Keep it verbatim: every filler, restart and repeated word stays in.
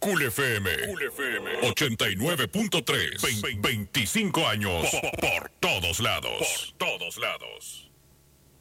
Cool F M. Cool F M. ochenta y nueve punto tres. veinticinco años. Por, por todos lados. Por todos lados.